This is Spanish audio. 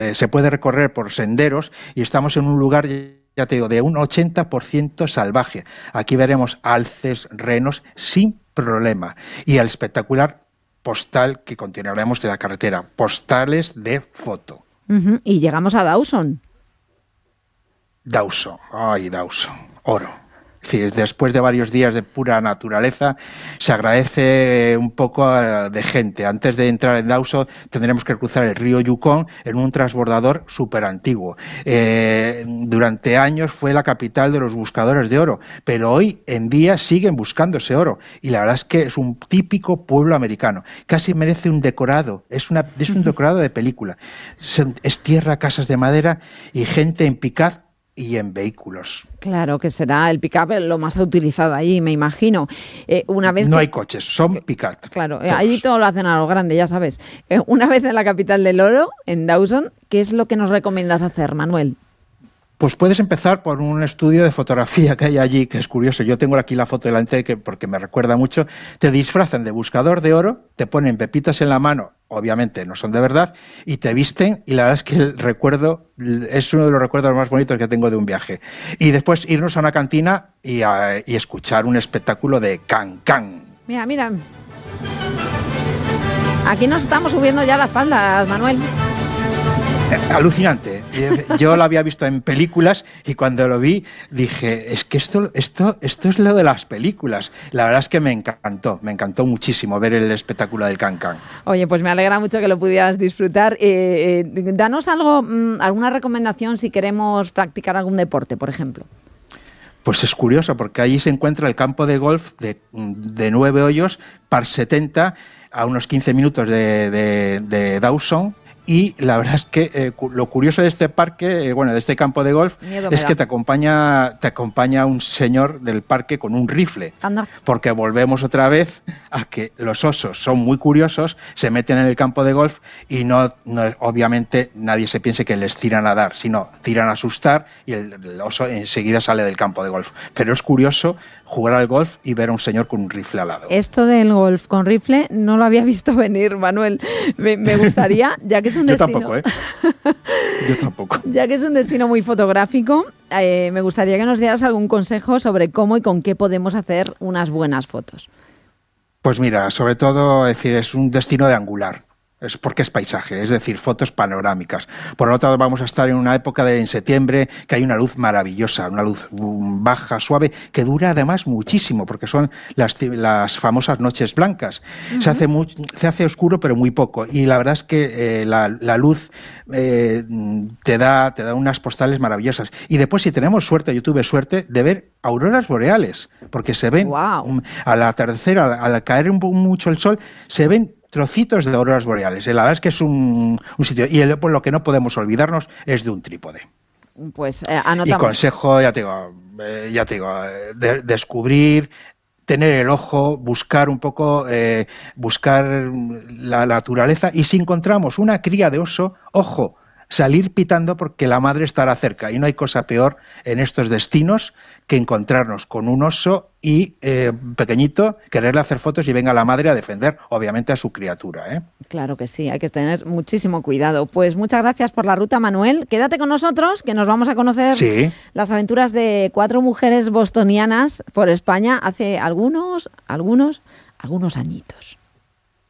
se puede recorrer por senderos y estamos en un lugar, ya te digo, de un 80% salvaje. Aquí veremos alces, renos sin problema. Y el espectacular postal que continuaremos de la carretera, postales de foto. Y llegamos a Dawson. Dawson, oro. Es decir, después de varios días de pura naturaleza, se agradece un poco de gente. Antes de entrar en Dawson tendremos que cruzar el río Yukon en un transbordador súper antiguo. Durante años fue la capital de los buscadores de oro, pero hoy en día siguen buscando ese oro. Y la verdad es que es un típico pueblo americano. Casi merece un decorado. Es un decorado de película. Es tierra, casas de madera y gente en pick-up y en vehículos. Claro que será el pick-up lo más utilizado allí, me imagino. No hay coches, son pick-up. Claro, allí todo lo hacen a lo grande, ya sabes. Una vez en la capital del oro, en Dawson, ¿qué es lo que nos recomiendas hacer, Manuel? Pues puedes empezar por un estudio de fotografía que hay allí, que es curioso. Yo tengo aquí la foto delante porque me recuerda mucho. Te disfrazan de buscador de oro, te ponen pepitas en la mano, obviamente no son de verdad, y te visten, y la verdad es que el recuerdo es uno de los recuerdos más bonitos que tengo de un viaje. Y después irnos a una cantina y escuchar un espectáculo de can-can. Mira. Aquí nos estamos subiendo ya las faldas, Manuel. Alucinante. Yo lo había visto en películas y cuando lo vi dije, es que esto es lo de las películas. La verdad es que me encantó muchísimo ver el espectáculo del can-can. Oye, pues me alegra mucho que lo pudieras disfrutar. Danos alguna recomendación si queremos practicar algún deporte, por ejemplo. Pues es curioso, porque allí se encuentra el campo de golf de 9 hoyos, par 70, a unos 15 minutos de Dawson. Y la verdad es que lo curioso de este parque, de este campo de golf, es que te acompaña un señor del parque con un rifle. Anda. Porque volvemos otra vez a que los osos son muy curiosos, se meten en el campo de golf y no obviamente nadie se piense que les tiran a dar, sino tiran a asustar y el oso enseguida sale del campo de golf. Pero es curioso jugar al golf y ver a un señor con un rifle al lado. Esto del golf con rifle no lo había visto venir, Manuel. Me gustaría, ya que es un destino... Yo tampoco. Ya que es un destino muy fotográfico, me gustaría que nos dieras algún consejo sobre cómo y con qué podemos hacer unas buenas fotos. Pues mira, sobre todo, es un destino de angular. Es porque es paisaje, es decir, fotos panorámicas. Por lo tanto, vamos a estar en una época en septiembre que hay una luz maravillosa, una luz baja, suave, que dura además muchísimo, porque son las famosas noches blancas. Uh-huh. Se hace oscuro, pero muy poco. Y la verdad es que la luz te da unas postales maravillosas. Y después, si tenemos suerte, yo tuve suerte de ver auroras boreales, porque se ven al atardecer, al caer mucho el sol, se ven trocitos de auroras boreales. La verdad es que es un sitio. Y lo que no podemos olvidarnos es de un trípode. Pues anotamos. Y consejo, ya te digo, descubrir, tener el ojo, buscar un poco, buscar la naturaleza. Y si encontramos una cría de oso, ojo, salir pitando porque la madre estará cerca. Y no hay cosa peor en estos destinos que encontrarnos con un oso y pequeñito, quererle hacer fotos y venga la madre a defender, obviamente, a su criatura. Claro que sí, hay que tener muchísimo cuidado. Pues muchas gracias por la ruta, Manuel. Quédate con nosotros, que nos vamos a conocer las aventuras de 4 mujeres bostonianas por España hace algunos añitos.